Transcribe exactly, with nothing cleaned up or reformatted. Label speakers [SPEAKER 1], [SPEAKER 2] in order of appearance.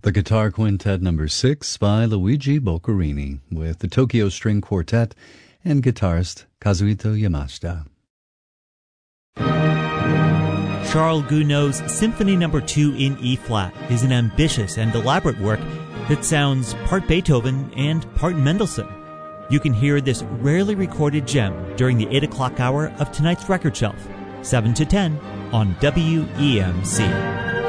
[SPEAKER 1] The Guitar Quintet number six by Luigi Boccherini with the Tokyo String Quartet and guitarist Kazuhito Yamashita.
[SPEAKER 2] Charles Gounod's Symphony number two in E-flat is an ambitious and elaborate work that sounds part Beethoven and part Mendelssohn. You can hear this rarely recorded gem during the eight o'clock hour of tonight's Record Shelf, seven to ten on W E M C.